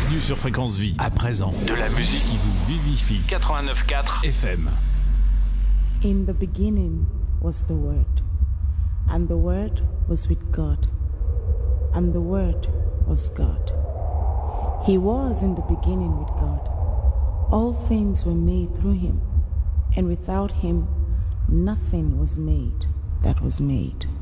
Bienvenue sur Fréquence Vie. À présent, de la musique qui vous vivifie. 89.4 FM. In the beginning was the Word, and the Word was with God, and the Word was God. He was in the beginning with God. All things were made through him, and without him nothing was made that was made.